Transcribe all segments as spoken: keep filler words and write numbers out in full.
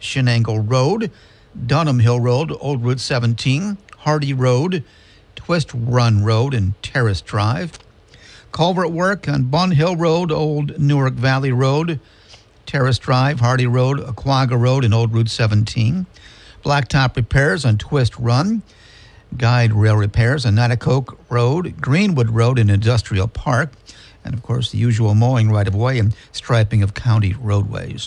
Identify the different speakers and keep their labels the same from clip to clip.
Speaker 1: Shenango Road, Dunham Hill Road, Old Route seventeen, Hardy Road, Twist Run Road, and Terrace Drive. Culvert work on Bun Hill Road, Old Newark Valley Road, Terrace Drive, Hardy Road, Aquaga Road, and Old Route seventeen. Blacktop repairs on Twist Run. Guide rail repairs on Natticoke Road, Greenwood Road, and Industrial Park. And, of course, the usual mowing right-of-way and striping of county roadways.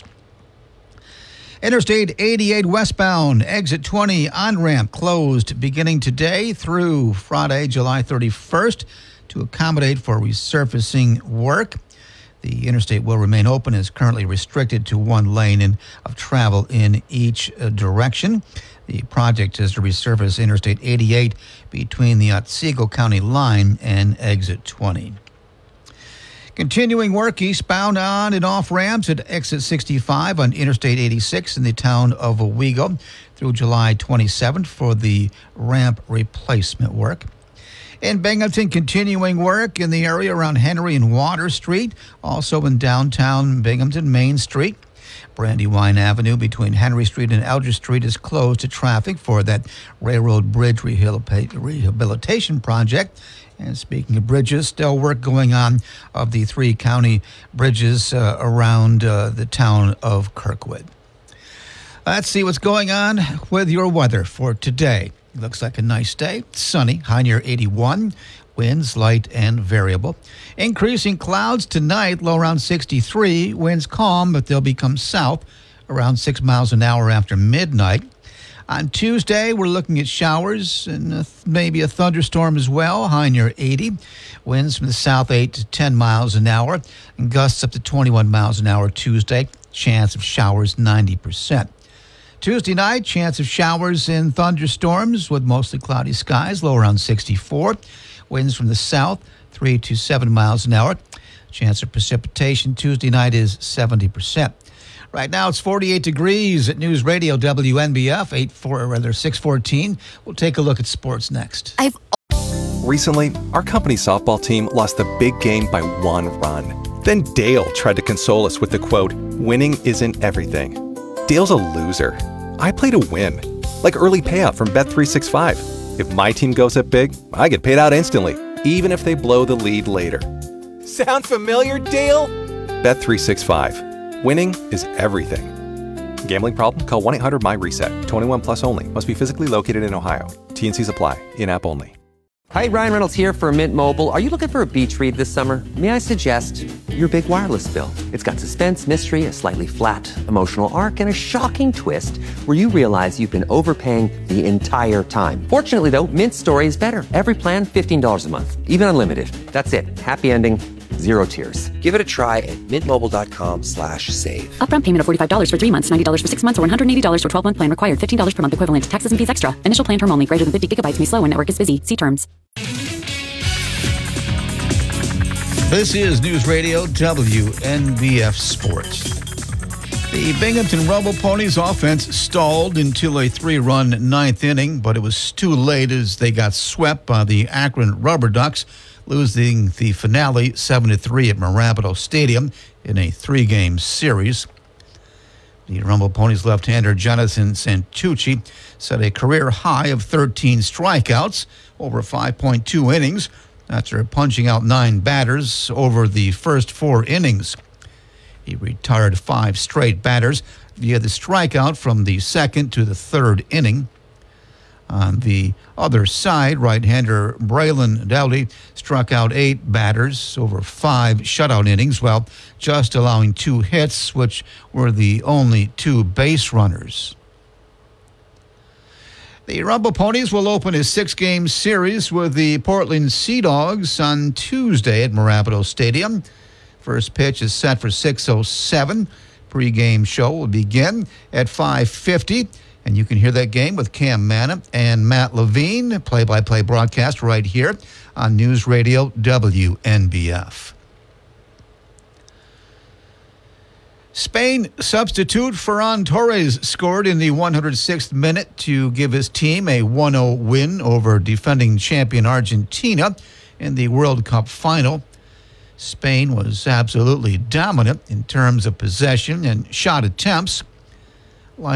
Speaker 1: Interstate eighty-eight westbound, exit twenty on-ramp closed beginning today through Friday, July thirty-first to accommodate for resurfacing work. The interstate will remain open, is currently restricted to one lane in, of travel in each uh, direction. The project is to resurface Interstate eighty-eight between the Otsego County line and exit twenty. Continuing work eastbound on and off ramps at exit sixty-five on Interstate eighty-six in the town of Owego through July twenty-seventh for the ramp replacement work. In Binghamton, continuing work in the area around Henry and Water Street, also in downtown Binghamton, Main Street. Brandywine Avenue between Henry Street and Elder Street is closed to traffic for that railroad bridge rehabilitation project. And speaking of bridges, still work going on of the three county bridges uh, around uh, the town of Kirkwood. Let's see what's going on with your weather for today. Looks like a nice day. Sunny, high near eighty-one. Winds light and variable. Increasing clouds tonight, low around sixty-three. Winds calm, but they'll become south around six miles an hour after midnight. On Tuesday, we're looking at showers and uh, maybe a thunderstorm as well, high near eighty. Winds from the south eight to ten miles an hour, and gusts up to twenty-one miles an hour Tuesday. Chance of showers ninety percent. Tuesday night, chance of showers and thunderstorms with mostly cloudy skies, low around sixty-four. Winds from the south, three to seven miles an hour. Chance of precipitation Tuesday night is seventy percent. Right now, it's forty-eight degrees at News Radio W N B F, eight four, or rather six fourteen. We'll take a look at sports next.
Speaker 2: I've
Speaker 3: Recently, our company's softball team lost the big game by one run. Then Dale tried to console us with the quote, "Winning isn't everything." Dale's a loser. I play to win, like early payout from Bet three sixty-five. If my team goes up big, I get paid out instantly, even if they blow the lead later. Sound familiar, Dale? Bet three sixty-five. Winning is everything. Gambling problem? Call one eight hundred M Y reset. twenty-one plus only. Must be physically located in Ohio. T and Cs apply. In-app only.
Speaker 4: Hi, Ryan Reynolds here for Mint Mobile. Are you looking for a beach read this summer? May I suggest your big wireless bill? It's got suspense, mystery, a slightly flat, emotional arc, and a shocking twist where you realize you've been overpaying the entire time. Fortunately, though, Mint's story is better. Every plan, fifteen dollars a month. Even unlimited. That's it. Happy ending. Zero tears. Give it a try at mintmobile.com slash save.
Speaker 5: Upfront payment of forty-five dollars for three months, ninety dollars for six months, or one hundred eighty dollars for twelve-month plan required. fifteen dollars per month equivalent. Taxes and fees extra. Initial plan term only. Greater than fifty gigabytes may slow when network is busy. See terms.
Speaker 1: This is News Radio W N B F Sports. The Binghamton Rumble Ponies offense stalled until a three-run ninth inning, but it was too late as they got swept by the Akron Rubber Ducks, losing the finale seven to three at Marabito Stadium in a three-game series. The Rumble Ponies left-hander Jonathan Santucci set a career high of thirteen strikeouts over five point two innings after punching out nine batters over the first four innings. He retired five straight batters via the strikeout from the second to the third inning. On the other side, right-hander Braylon Dowdy struck out eight batters over five shutout innings while just allowing two hits, which were the only two base runners. The Rumble Ponies will open a six-game series with the Portland Sea Dogs on Tuesday at Marabito Stadium. First pitch is set for six oh seven. Pre-game show will begin at five fifty. And you can hear that game with Cam Manna and Matt Levine, play-by-play broadcast right here on News Radio W N B F. Spain substitute Ferran Torres scored in the one hundred sixth minute to give his team a one oh win over defending champion Argentina in the World Cup final. Spain was absolutely dominant in terms of possession and shot attempts.